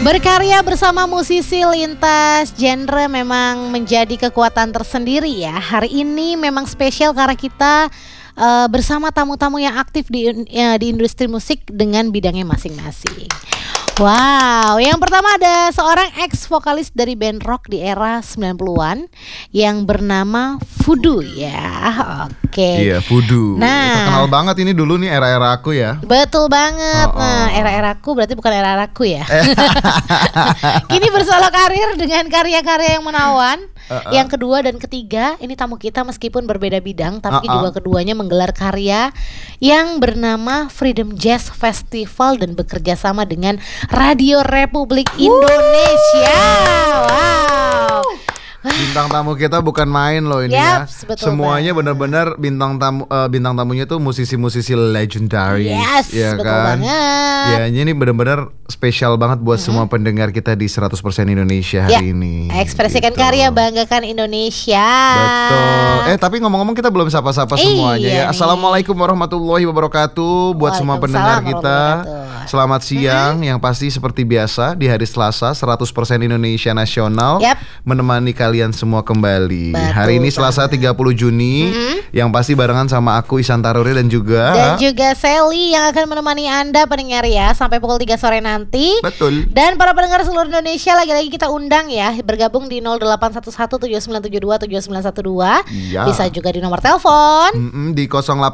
Berkarya bersama musisi lintas genre memang menjadi kekuatan tersendiri ya. Hari ini memang spesial karena kita bersama tamu-tamu yang aktif di industri musik dengan bidangnya masing-masing. Wow, yang pertama ada seorang ex-vokalis dari band rock di era 90-an yang bernama Voodoo ya. Oke. Iya, Voodoo. Nah, terkenal banget ini dulu nih era-era aku ya. Betul banget. Nah, era-era aku berarti bukan era aku ya. Kini bersolo karir dengan karya-karya yang menawan. Yang kedua dan ketiga, ini tamu kita meskipun berbeda bidang, tapi juga keduanya menggelar karya yang bernama Freedom Jazz Festival dan bekerja sama dengan Radio Republik Indonesia. Wow. Bintang tamu kita bukan main loh ini ya. Semuanya benar-benar bintang tamunya tuh musisi-musisi legendaris. Yes, ya betul kan? banget. Ya, ini benar-benar spesial banget buat semua pendengar kita di 100% Indonesia hari ini. Ekspresikan gitu. karya, banggakan Indonesia. Betul. Tapi ngomong-ngomong kita belum sapa-sapa semuanya ya. Assalamualaikum warahmatullahi wabarakatuh buat semua pendengar kita. Selamat siang. Yang pasti seperti biasa di hari Selasa 100% Indonesia Nasional menemani kalian semua kembali. Betul hari ini Selasa 30 Juni. Yang pasti barengan sama aku Ihsan Taruri dan juga Sally yang akan menemani Anda pendengar ya sampai pukul 3 sore nanti. Betul. Dan para pendengar seluruh Indonesia lagi-lagi kita undang ya bergabung di 081179727912. Ya. Bisa juga di nomor telepon di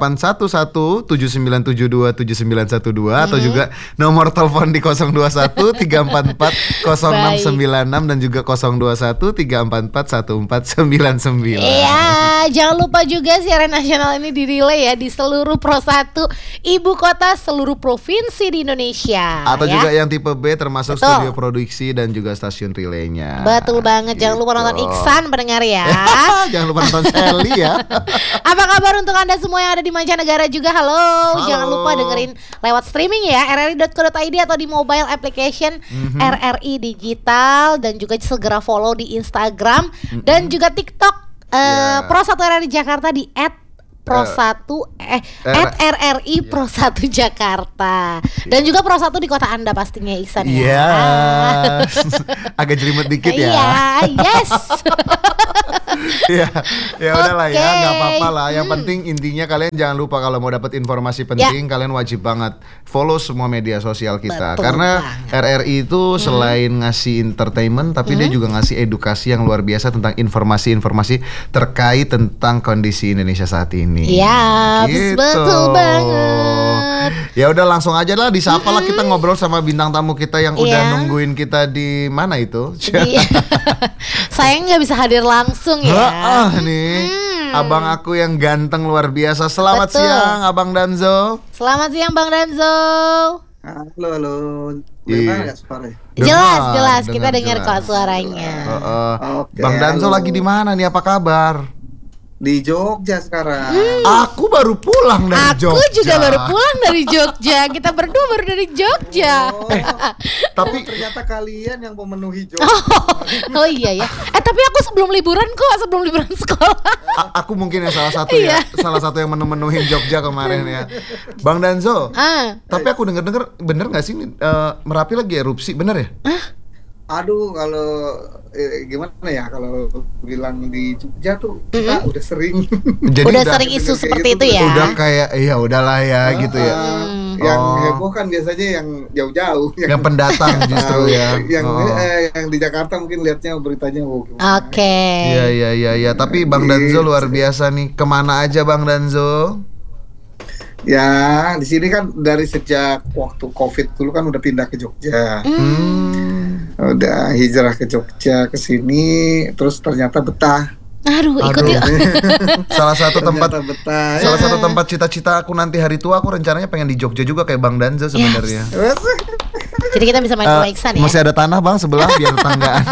0811-797-27912 atau juga nomor telepon di 021-344-0696 dan juga 021-344-1499. Iya, jangan lupa juga siaran nasional ini direlay ya di seluruh Pro 1 ibu kota seluruh provinsi di Indonesia. Atau ya? juga yang tipe B termasuk studio produksi dan juga stasiun relaynya. Betul banget, jangan lupa nonton Iksan pendengar ya. Jangan lupa nonton Sally ya. Apa kabar untuk Anda semua yang ada di mancanegara juga? Halo. Jangan lupa dengerin lewat streaming ya, rri.co.id atau di mobile application RRI Digital, dan juga segera follow di Instagram dan juga TikTok Pro 1 RRI Jakarta di @RRI Pro 1 Jakarta. Dan juga Pro 1 di kota Anda pastinya Iksan ya. Iya. Agak jelimet dikit ya. Iya, yes. Ya udahlah ya, nggak apa-apa lah. Yang penting intinya kalian jangan lupa kalau mau dapat informasi penting, kalian wajib banget follow semua media sosial kita. Betul karena banget. RRI itu selain ngasih entertainment, tapi dia juga ngasih edukasi yang luar biasa tentang informasi-informasi terkait tentang kondisi Indonesia saat ini. Iya, gitu. betul banget. Ya udah langsung aja lah disapa lah, kita ngobrol sama bintang tamu kita yang udah nungguin kita di mana itu. Saya nggak bisa hadir langsung ya. Nih abang aku yang ganteng luar biasa. Selamat siang Abang Danzo. Selamat siang Bang Danzo. Halo. Gimana suaranya? Jelas kita dengar kok suaranya. Bang Danzo lagi di mana nih? Apa kabar? Di Jogja sekarang. Aku baru pulang dari Jogja. Aku juga baru pulang dari Jogja. Kita berdua baru dari Jogja. Tapi ternyata kalian yang memenuhi Jogja. Oh iya ya. Tapi aku sebelum liburan sekolah. Aku mungkin yang salah satu ya. Salah satu yang memenuhi Jogja kemarin ya. Bang Danzo. Tapi aku dengar bener nggak sih Merapi lagi erupsi, bener ya? Aduh, kalau gimana ya, kalau bilang di Jogja tuh kita udah sering. Jadi udah sering isu seperti itu ya. Udah kayak udahlah ya gitu ya. Yang heboh kan biasanya yang jauh-jauh, yang pendatang justru ya. Yang di Jakarta mungkin lihatnya beritanya Oke. Iya. Tapi Bang Danzo luar biasa nih. Kemana aja Bang Danzo? Ya, di sini kan dari sejak waktu Covid dulu kan udah pindah ke Jogja. Udah hijrah ke Jogja ke sini, terus ternyata betah. Aduh, ikut yuk. Salah satu tempat betah. Salah satu tempat cita-cita aku nanti hari tua, aku rencananya pengen di Jogja juga kayak Bang Danzo sebenarnya. Jadi kita bisa main ke Iksan ya. Masih ada tanah Bang sebelah biar tetanggaan.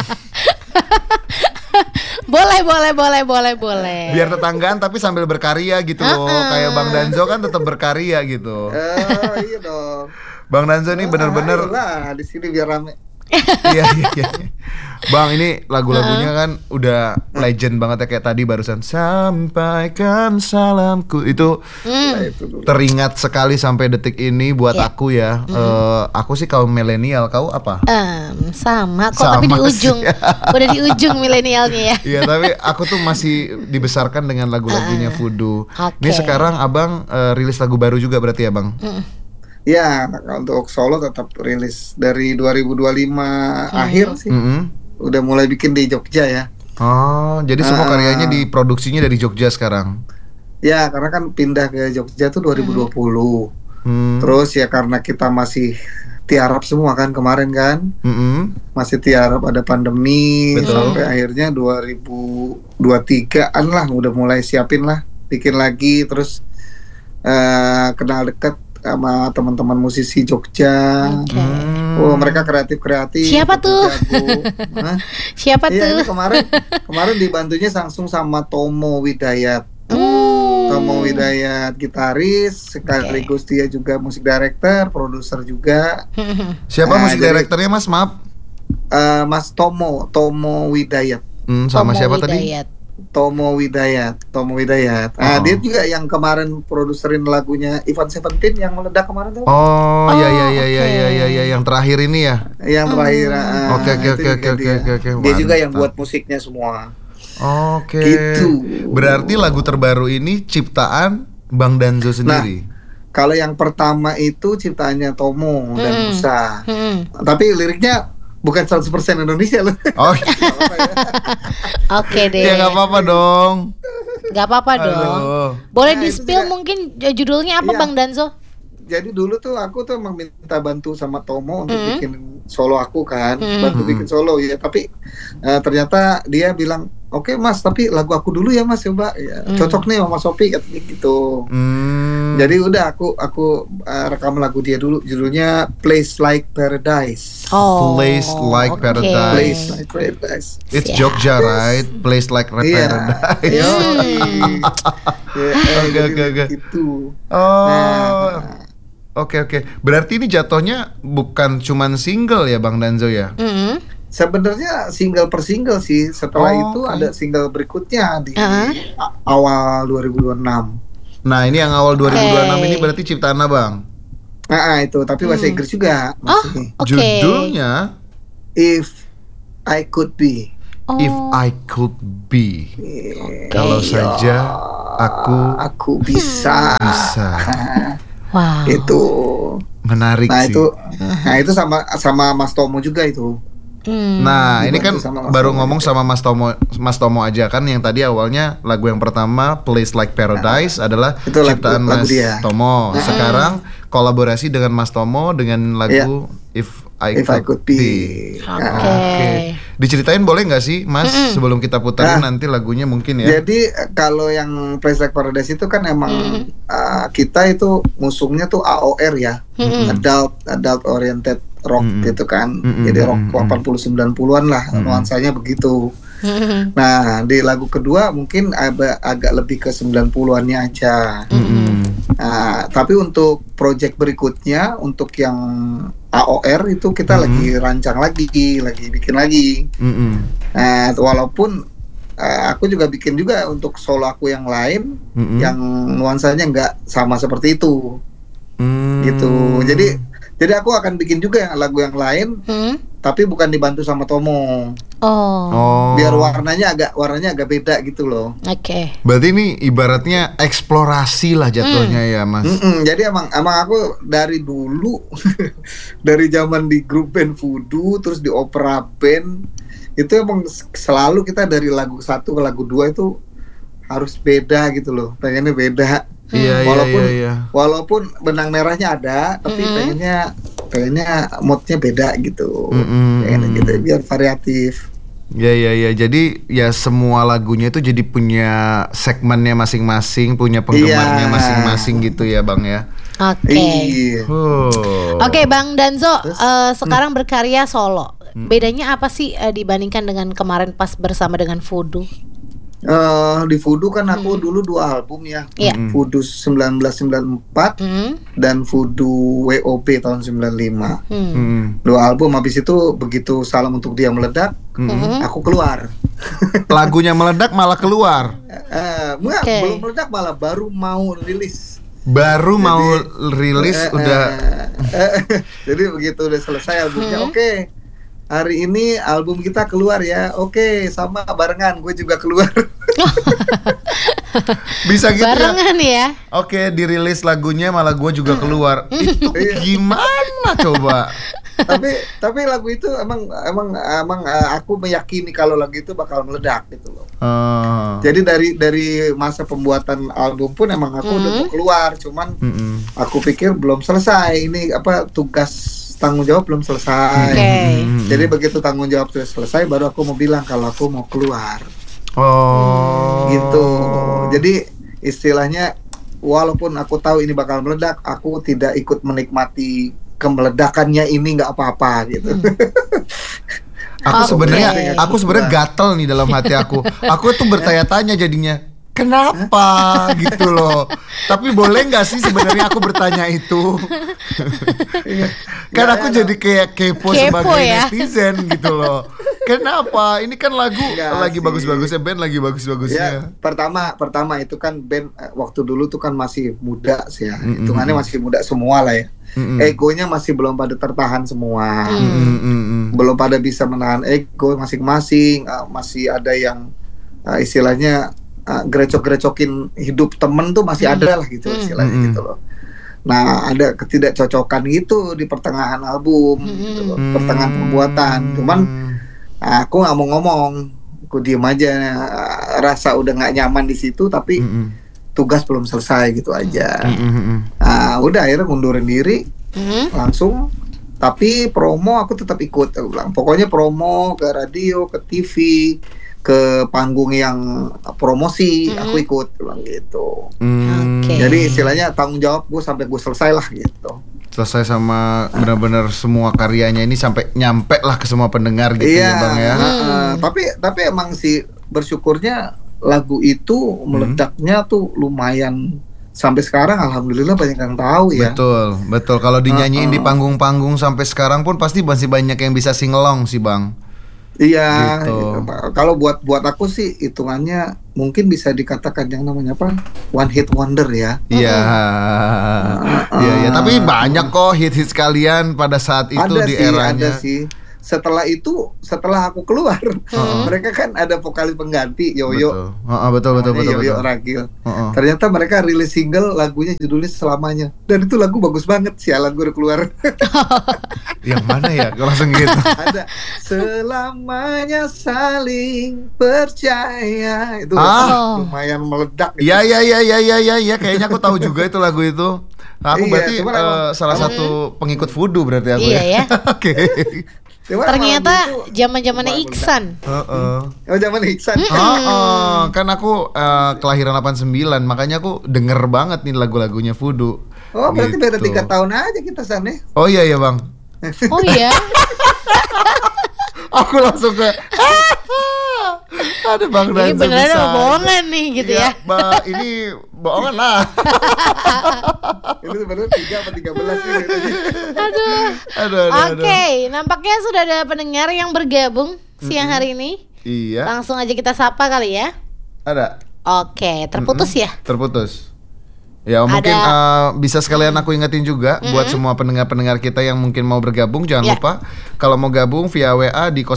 Boleh. Biar tetanggaan tapi sambil berkarya gitu loh. Kayak Bang Danzo kan tetap berkarya gitu. Iya dong. Bang Danzo ini bener-bener lah di sini biar rame. Iya, iya, iya. Bang, ini lagu-lagunya kan udah legend banget ya, kayak tadi barusan sampaikan salamku itu teringat sekali sampai detik ini buat aku ya. Aku sih kaum milenial, kau apa? Sama kok, Sama tapi di sih. ujung, udah di ujung milenialnya ya. Iya, tapi aku tuh masih dibesarkan dengan lagu-lagunya Voodoo. Oke. Ini sekarang abang rilis lagu baru juga berarti ya bang? Ya, untuk solo tetap rilis dari 2025 akhir sih. Udah mulai bikin di Jogja ya. Oh, jadi semua karyanya diproduksinya dari Jogja sekarang? Ya, karena kan pindah ke Jogja tuh 2020. Terus ya karena kita masih tiarap semua kan kemarin kan. Masih tiarap, ada pandemi. Betul. Sampai akhirnya 2023an lah udah mulai siapin lah, bikin lagi. Terus kenal dekat sama teman-teman musisi Jogja. Oh, mereka kreatif. Siapa tuh? Siapa Iya, tuh? ini kemarin dibantunya langsung sama Tomo Widayat. Tomo Widayat gitaris, sekaligus dia juga musik director, produser juga. Siapa musik jadi- direkturnya mas? Maaf. Mas Tomo Widayat. Sama Tomo siapa tadi? Widayat. Tomo Widayat. Dia juga yang kemarin produserin lagunya Ivan Seventeen yang meledak kemarin tuh. Oh, Oh, ya, oke. yang terakhir ini ya. Yang terakhir. Oke. itu juga Oke. Dia juga yang Mantap. buat musiknya semua. Oke. Gitu. Berarti lagu terbaru ini ciptaan Bang Danzo sendiri. Kalau yang pertama itu ciptaannya Tomo dan Musa. Tapi liriknya bukan 100% Indonesia loh. Oh, Oke deh. ya nggak apa-apa dong. Nggak apa-apa dong. Aduh. Boleh Nah, di itu spill juga- mungkin judulnya apa Iya. Bang Danzo? Jadi dulu tuh aku tuh emang minta bantu sama Tomo untuk bikin solo aku kan, bantu bikin solo ya. Tapi ternyata dia bilang, oke mas, tapi lagu aku dulu ya mas, coba ya, cocok nih sama Sophie katanya gitu. Jadi udah aku rekam lagu dia dulu, judulnya Place Like Paradise. Oh. Place Like oke. Paradise. Place Like Paradise. It's Siap. Jogja, right? Place like Iya. paradise. Yoi. Ya, jadi Oke. Itu. Oh. Nah. Oke. Berarti ini jatuhnya bukan cuman single ya Bang Danzo ya? Sebenarnya single per single sih. Setelah Oh, itu oke. ada single berikutnya di awal 2026. Nah, ini yang awal 2026 ini berarti ciptaan Abang. Nah, itu tapi bahasa Inggris juga masih. Oke. Judulnya If I Could Be. Oh. If I Could Be. Kalau saja aku bisa. Wow. Itu. Menarik Nah, sih. itu sama Mas Tomo juga itu. Nah, ini kan Dibantu sama Mas baru Tomo ngomong sama Mas Tomo aja kan, yang tadi awalnya lagu yang pertama Place Like Paradise adalah Itu lagu ciptaan Mas dia. Tomo. Sekarang kolaborasi dengan Mas Tomo dengan lagu If I Could Be. Oke. Diceritain boleh nggak sih Mas sebelum kita putarin nanti lagunya mungkin ya? Jadi kalau yang Place Like Paradise itu kan emang kita itu musungnya tuh AOR ya, adult oriented rock gitu kan. Jadi rock 80 90-an lah nuansanya begitu. Nah, di lagu kedua mungkin agak lebih ke 90-annya aja. Nah, tapi untuk project berikutnya untuk yang AOR itu kita lagi rancang lagi bikin lagi. Nah, walaupun aku juga bikin juga untuk solo aku yang lain yang nuansanya nggak sama seperti itu. Gitu. Jadi aku akan bikin juga lagu yang lain tapi bukan dibantu sama Tomo. Oh. Biar warnanya agak beda gitu loh. Oke. Berarti ini ibaratnya eksplorasi lah jatuhnya ya Mas. Jadi emang aku dari dulu dari zaman di grup band Voodoo terus di opera band itu emang selalu kita dari lagu 1 ke lagu 2 itu harus beda gitu loh, pengennya beda. Iya. Walaupun benang merahnya ada tapi pengennya moodnya beda gitu. Pengennya gitu biar variatif. Ya. Jadi ya semua lagunya itu jadi punya segmennya masing-masing, punya penggemarnya Iya. masing-masing gitu ya Bang ya. Oke. Iya. Oke, Bang Danzo, sekarang berkarya solo. Bedanya apa sih dibandingkan dengan kemarin pas bersama dengan Voodoo? Di Voodoo kan aku dulu 2 album ya. Iya. Voodoo 1994 dan Voodoo WOP tahun 95. 2 album, habis itu begitu Salam Untuk Dia meledak, aku keluar. Lagunya meledak malah keluar. Belum meledak, malah baru mau rilis. Udah. Jadi begitu udah selesai albumnya, oke. Hari ini album kita keluar ya. Oke, sama barengan gue juga keluar. Bisa gitu barengan ya. Oke, dirilis lagunya malah gue juga keluar. Itu gimana coba? tapi lagu itu emang aku meyakini kalau lagu itu bakal meledak gitu loh. Jadi dari masa pembuatan album pun emang aku udah mau keluar, cuman aku pikir belum selesai ini tugas tanggung jawab belum selesai. Jadi begitu tanggung jawab sudah selesai, baru aku mau bilang kalau aku mau keluar. Gitu. Jadi istilahnya, walaupun aku tahu ini bakal meledak, aku tidak ikut menikmati kemeledakannya ini, nggak apa-apa gitu. Aku sebenarnya gatel nih dalam hati aku. Aku tuh bertanya-tanya jadinya. Kenapa gitu loh. Tapi boleh nggak sih sebenarnya aku bertanya itu? Kan aku jadi kayak kepo sebagai netizen gitu loh. Kenapa? Ini kan lagu lagi bagus-bagusnya, band lagi bagus-bagusnya. Ya, pertama itu kan band waktu dulu tuh kan masih muda sih ya. Hitungannya masih muda semua lah ya. Egonya masih belum pada tertahan semua. Belum pada bisa menahan ego masing-masing. Masih ada yang istilahnya gerecok-gerecokin hidup temen tuh masih ada lah gitu istilahnya gitu loh. Nah, ada ketidakcocokan gitu di pertengahan album gitu loh, pertengahan pembuatan. Cuman aku nggak mau ngomong, aku diem aja. Rasa udah nggak nyaman di situ, tapi tugas belum selesai gitu aja. Udah akhirnya ngundurin diri langsung. Tapi promo aku tetap ikut, aku bilang. Pokoknya promo ke radio, ke TV, ke panggung yang promosi, aku ikut, bilang gitu. Jadi istilahnya tanggung jawab gue sampai gue selesai lah gitu. Selesai sama benar-benar semua karyanya ini sampai nyampe lah ke semua pendengar gitu ya Bang ya. Tapi emang sih bersyukurnya lagu itu meledaknya tuh lumayan. Sampai sekarang alhamdulillah banyak yang tahu ya. Betul. Kalau dinyanyiin di panggung-panggung sampai sekarang pun pasti masih banyak yang bisa singelong sih Bang. Iya, gitu. Kalau buat aku sih hitungannya mungkin bisa dikatakan yang namanya apa? One hit wonder ya. Iya. Tapi banyak kok hit-hit kalian pada saat itu di eranya. Ada sih. Setelah aku keluar, mereka kan ada vokalis pengganti Yoyo. Betul. Yoyo Ragil. Ternyata mereka rilis single, lagunya judulnya Selamanya. Dan itu lagu bagus banget, sialan gue udah keluar. Yang mana ya? Langsung gitu. Ada Selamanya Saling Percaya. Itu lumayan meledak gitu. Iya, kayaknya aku tahu juga itu lagu itu. Aku berarti salah satu pengikut Voodoo berarti aku. Iya ya. Oke. Ternyata zaman-zamannya Iksan. Zaman Iksan. Kan aku kelahiran 89, makanya aku denger banget nih lagu-lagunya Voodoo. Berarti beda 3 tahun aja kita sana. Oh iya Bang. Oh iya. Aku langsung ke ada Bang Dan. Ini beneran bohongan nih gitu ya. Ini bohongan lah. Itu sebenarnya 3 atau 13 sih. Aduh. Oke, nampaknya sudah ada pendengar yang bergabung siang hari ini. Iya. Langsung aja kita sapa kali ya. Ada. Oke, terputus ya? Terputus. Ya mungkin bisa sekalian aku ingetin juga buat semua pendengar-pendengar kita yang mungkin mau bergabung, jangan lupa kalau mau gabung via WA di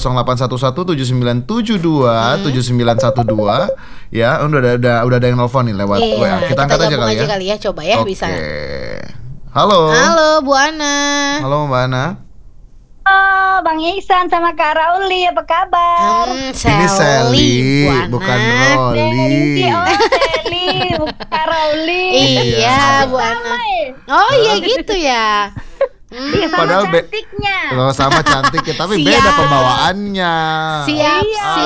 081179727912 ya. Udah ada yang nelfon nih lewat WA. Kita angkat aja kali ya. Coba ya. Bisa. Halo Bu Ana. Halo Mbak Ana. Bang Ihsan sama Kak Rauli, apa kabar? Ini Sally, bukan Rolly. Sally, bukan Kak Rauli. Iya, Bu Ana. Oh iya gitu ya. Padahal cantiknya. Sama cantik ya, tapi beda pembawaannya. Siap.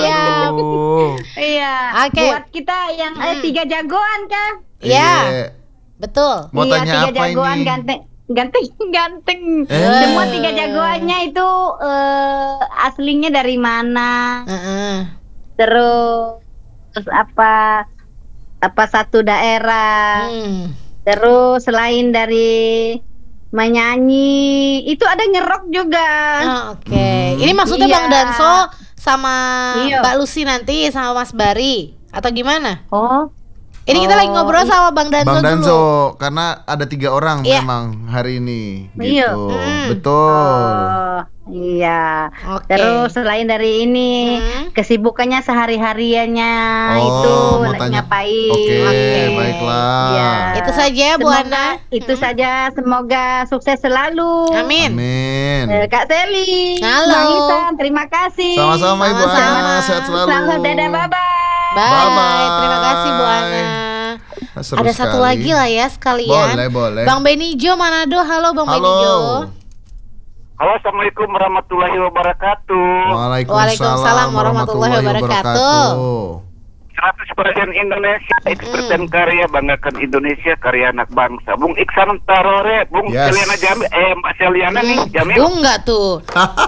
Iya. Oke. Buat kita yang 3 jagoan kan? Iya. Betul. Mau tanya 3 apa jagoan ini? Ganteng. Semua 3 jagoannya itu aslinya dari mana? Terus terus apa satu daerah. Terus selain dari menyanyi, itu ada ngerok juga. Oke. Ini maksudnya Bang Danso sama Iya. Mbak Lucy nanti sama Mas Bari atau gimana? Oh, Ini kita lagi ngobrol sama Bang Danso Bang Danso, dulu. karena ada 3 orang Iya. memang hari ini Iya. gitu. Betul. iya. Oke. Terus selain dari ini, kesibukannya sehari-hariannya itu mau tanya. ngapain? Oke, baiklah. Iya. Itu saja ya, Bu Semoga- Ana. Itu saja, semoga sukses selalu. Amin. Amin. Kak Seli, Halo. Bang Isan, terima kasih. Sama-sama Ibu Sama-sama. Ana, sehat selalu. Selamat dadah, bye-bye. Bye. Bye-bye. Terima kasih Bu Ana. Seru Ada satu sekali. lagi lah ya sekalian. Boleh. Bang Benijo Manado. Halo Bang Benijo. Halo. Halo, assalamualaikum warahmatullahi wabarakatuh. Waalaikumsalam warahmatullahi wabarakatuh. 100% Indonesia, eksperten karya, banggakan Indonesia, karya anak bangsa. Bung Iksan Tarore, Bung Yes. Seliana Jamil, Mbak Seliana nih, Jamil. Bung nggak tuh?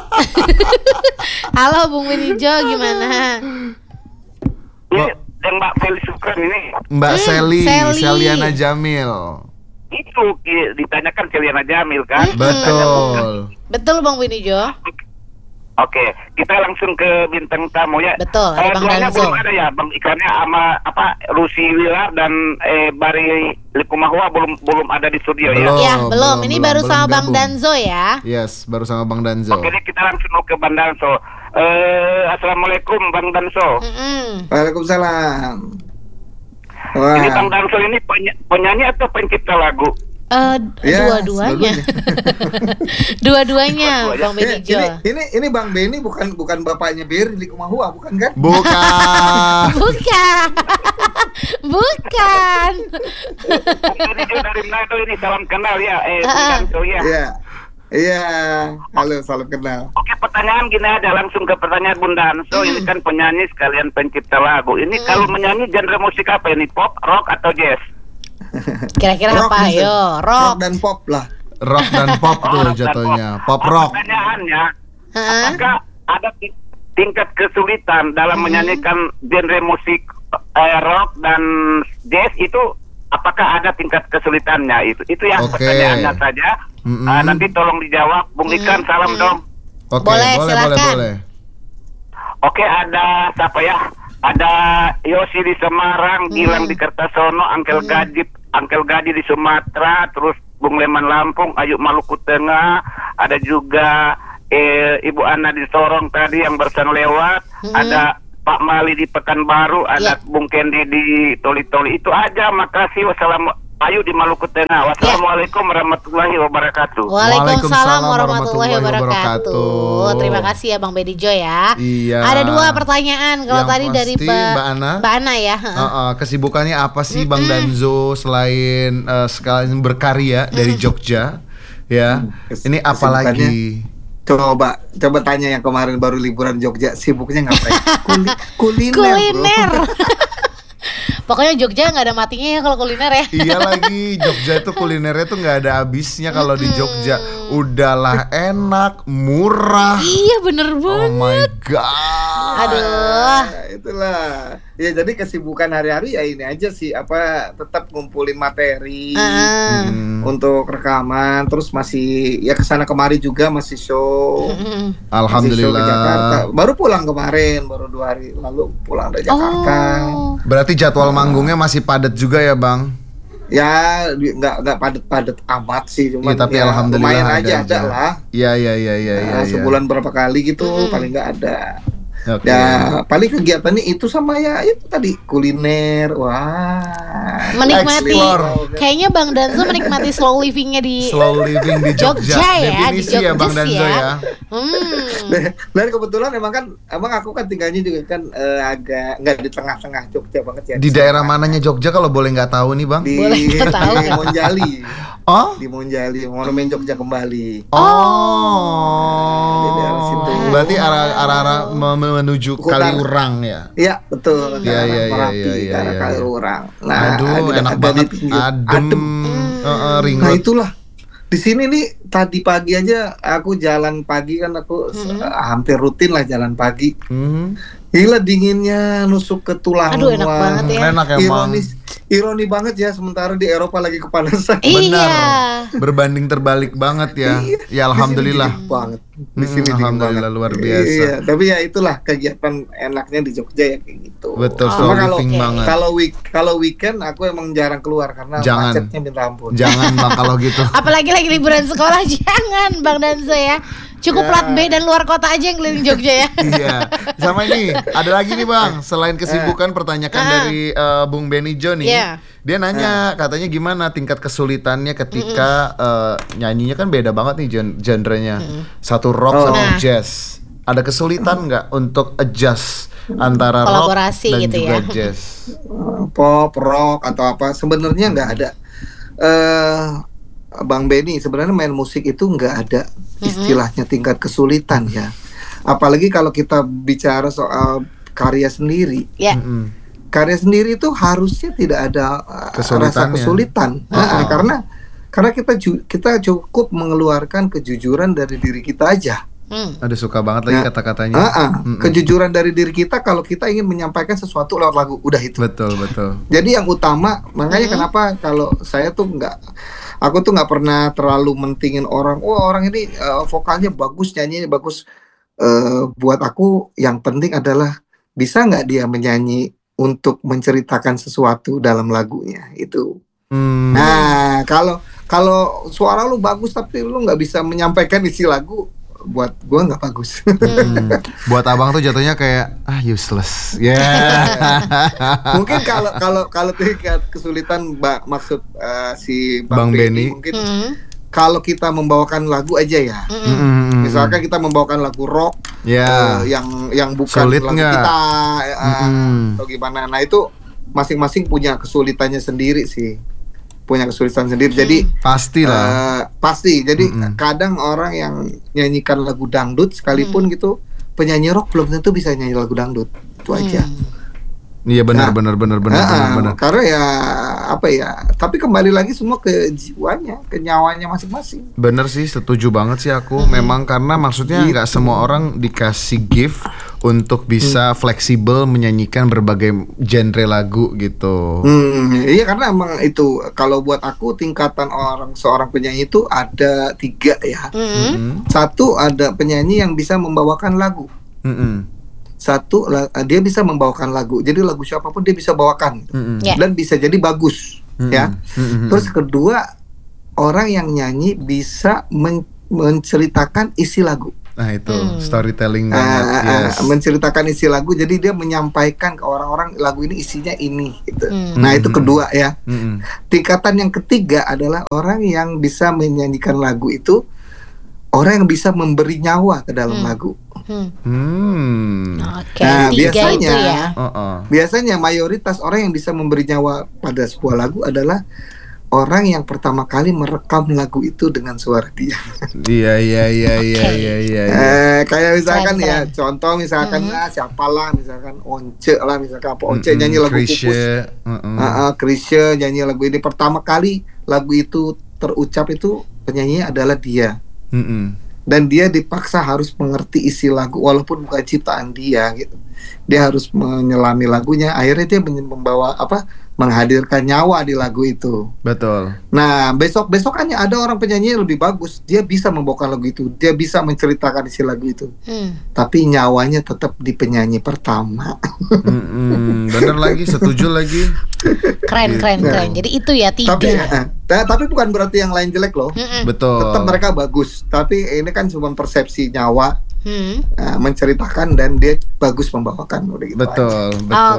Halo Bung Benijo, gimana? Ini yang Mbak Feli Sukran ini, Mbak Seli, Seli. Seliana Jamil. itu ditanyakan Seliana Jamil kan? Betul. Betul Bang Benijo. Oke, kita langsung ke bintang tamu ya. Betul, ada Bang Duanya Danzo. belum ada ya, Bang Iklannya sama Rusi Wila dan Bari Likumahwa belum ada di studio ya. Belum. Ya belum. Ini baru belum sama Bang gabung. Danzo ya. Yes, baru sama Bang Danzo. Oke, ini kita langsung ke Bang Danso. Assalamualaikum Bang Danso. Waalaikumsalam. Wah. Ini Bang Danso ini penyanyi atau pencipta lagu? Ya, Dua-duanya. sebelumnya. Dua-duanya Bang Ini, Benijo. ini Bang Beni bukan bapaknya Berry Likumahua, bukan kan? Bukan. Bukan. Bukan. Ini juga dari Manado ini, salam kenal ya. Bang Danso ya. Iya. Iya. Halo, salam kenal. Oke, pertanyaan gini aja, langsung ke pertanyaan Bung Danso. Ini kan penyanyi sekalian pencipta lagu. Ini kalau menyanyi genre musik apa ini? Pop, rock atau jazz? Kira-kira Rock apa? bisa. Yo, Rock rock. dan pop lah. Rock dan pop tuh Rock dan jatuhnya. Pop rock. Pertanyaannya, Hah? apakah ada tingkat kesulitan dalam menyanyikan genre musik rock dan jazz itu? Apakah ada tingkat kesulitannya itu ya Oke. pertanyaannya saja. Mm-mm. Nanti tolong dijawab. Bung Ikan, salam dong. Oke, Boleh, silakan. boleh. Oke, ada siapa ya? Ada Yosi di Semarang, Gilang di Kertasono, Angkel Gaji di Sumatera, terus Bung Leman Lampung, Ayu Maluku Tengah, ada juga Ibu Ana di Sorong tadi yang barusan lewat, ada Pak Mali di Pekanbaru, ada Bung Kendi di Toli-Toli. Itu aja, makasih. Ayu di Maluku Tengah. Wassalamualaikum warahmatullahi wabarakatuh. Waalaikumsalam warahmatullahi wabarakatuh. Terima kasih ya Bang Benijo ya. Iya. Ada 2 pertanyaan. Kalau Yang tadi dari pasti Mbak Ana. Mbak Ana ya. Kesibukannya apa sih Bang Danzo selain sekalian berkarya dari Jogja? Ya. Ini apa lagi? Coba tanya yang kemarin baru liburan Jogja, sibuknya ngapain? Kuliner. Kuliner. Pokoknya Jogja nggak ada matinya ya kalau kuliner ya. Iya lagi, Jogja itu kulinernya tuh nggak ada habisnya kalau di Jogja. Udahlah enak, murah. Iya bener Oh banget. my god. Aduh. Itulah. Ya jadi kesibukan hari-hari ya ini aja sih, tetap ngumpulin materi untuk rekaman, terus masih ya kesana kemari juga masih show. Masih show ke Jakarta. Alhamdulillah. Baru pulang kemarin, baru 2 hari lalu pulang dari Jakarta. Oh. Berarti jadwal manggungnya masih padat juga ya Bang? Ya nggak padat amat sih, Iya, cuma tapi ya, alhamdulillah lumayan ada aja lah. Iya. Nah, sebulan berapa kali gitu paling nggak ada. Oke. Ya paling kegiatannya itu sama ya itu tadi kuliner. Wah. Menikmati. Explore. Kayaknya Bang Danzo menikmati slow livingnya di Slow living di Jogja. Jogja ya, di Definisi ya Bang Jogja Danzo ya. ya. Dan kebetulan emang aku kan tinggalnya juga kan agak nggak di tengah-tengah Jogja banget ya. Di daerah mananya Jogja kalau boleh nggak tahu nih Bang? Di, Boleh nggak tahu di nggak? Monjali. Oh? Di Monjali, Monumen Jogja kembali. Oh. Di daerah situ. Berarti arah menuju Kutar. Kaliurang ya. Iya betul. Iya, iya, iya, Merapi, iya, ke arah iya. Kaliurang. Aduh, di enak dekat banget, dari pinggir. adem. Ring Nah road. itulah. Di sini nih tadi pagi aja aku jalan pagi kan aku hampir rutin lah jalan pagi. Gila dinginnya nusuk ke tulang. Aduh enak banget ya. Enak emang. Ironi banget ya, sementara di Eropa lagi kepanasan. Iya. Berbanding terbalik banget ya. Ya alhamdulillah. Banget. Di sini dingin banget. Alhamdulillah luar biasa. Iya, tapi ya itulah kegiatan enaknya di Jogja ya kayak gitu. Betul, Cuma slow living banget. kalau weekend aku emang jarang keluar karena macetnya minta ampun. Jangan Bang kalau gitu. Apalagi lagi liburan sekolah jangan Bang Danzo ya. Cukup plat B dan luar kota aja yang keliling Jogja ya. Iya. Sama ini, ada lagi nih Bang. Selain kesibukan pertanyaan dari Bung Benny Jo nih. Iya. Dia nanya katanya gimana tingkat kesulitannya ketika nyanyinya kan beda banget nih genrenya. Satu rock sama jazz. Ada kesulitan nggak untuk adjust antara Kolaborasi rock dan gitu juga ya. jazz? Pop, rock atau apa? Sebenarnya nggak ada. Bang Benny, sebenarnya main musik itu nggak ada istilahnya tingkat kesulitan ya. Apalagi kalau kita bicara soal karya sendiri. Ya. Karya sendiri itu harusnya tidak ada rasa kesulitan. Karena kita cukup mengeluarkan kejujuran dari diri kita aja. Ada suka banget lagi kata-katanya. Kejujuran dari diri kita kalau kita ingin menyampaikan sesuatu lewat lagu, udah itu. Betul. Jadi yang utama, makanya kenapa kalau saya tuh aku tuh nggak pernah terlalu mentingin orang. Orang ini vokalnya bagus, nyanyinya bagus. Buat aku yang penting adalah bisa nggak dia menyanyi untuk menceritakan sesuatu dalam lagunya itu. Nah kalau suara lu bagus tapi lu nggak bisa menyampaikan isi lagu, buat gua nggak bagus. Buat abang tuh jatuhnya kayak useless. Mungkin kalau tingkat kesulitan maksud si Bang Benny mungkin kalau kita membawakan lagu aja ya. Misalkan kita membawakan lagu rock yang bukan sulit lagu kita atau gimana. Nah itu masing-masing punya kesulitannya sendiri sih. Jadi pastilah. Pasti. Jadi kadang orang yang nyanyikan lagu dangdut sekalipun gitu, penyanyi rock belum tentu bisa nyanyi lagu dangdut. Itu aja. Iya benar. Karena ya apa ya? Tapi kembali lagi semua ke jiwanya, ke nyawanya masing-masing. Bener sih, setuju banget sih aku. Memang karena maksudnya nggak semua orang dikasih gift untuk bisa fleksibel menyanyikan berbagai genre lagu gitu. Iya karena emang itu kalau buat aku tingkatan seorang penyanyi itu ada 3 ya. Satu ada penyanyi yang bisa membawakan lagu. Satu dia bisa membawakan lagu, jadi lagu siapapun dia bisa bawakan dan bisa jadi bagus ya. Terus kedua orang yang nyanyi bisa menceritakan isi lagu. Nah itu storytelling banget. Menceritakan isi lagu, jadi dia menyampaikan ke orang-orang lagu ini isinya ini gitu. Nah itu kedua ya. Tingkatan yang ketiga adalah orang yang bisa menyanyikan lagu itu orang yang bisa memberi nyawa ke dalam lagu. Nah, biasanya mayoritas orang yang bisa memberi nyawa pada sebuah lagu adalah orang yang pertama kali merekam lagu itu dengan suara dia. Iya. Kayak misalkan contoh misalkan siapalah, misalkan Once nyanyi lagu Pupus. Chrisye nyanyi lagu ini pertama kali lagu itu terucap itu penyanyinya adalah dia. Dan dia dipaksa harus mengerti isi lagu walaupun bukan ciptaan dia gitu. Dia harus menyelami lagunya, akhirnya dia menghadirkan nyawa di lagu itu. Betul. Nah, besokannya ada orang penyanyi yang lebih bagus, dia bisa membawakan lagu itu, dia bisa menceritakan isi lagu itu. Tapi nyawanya tetap di penyanyi pertama. Bener lagi, setuju lagi. Keren. Jadi itu ya 3. Tapi bukan berarti yang lain jelek loh. Betul. Tetap mereka bagus. Tapi ini kan cuma persepsi nyawa. Menceritakan dan dia bagus membawakan udah gitu. Betul.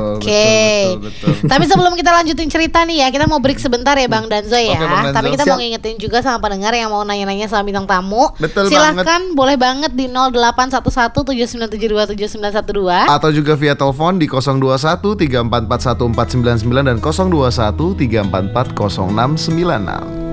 Tapi sebelum kita lanjutin cerita nih ya, kita mau break sebentar ya Bang Danzo ya. Bang Danzo. Tapi kita mau ngingetin juga sama pendengar yang mau nanya-nanya sama bintang tamu. Betul silahkan banget. Boleh banget di 081179727912 atau juga via telepon di 021 3441499 dan 021 3440696.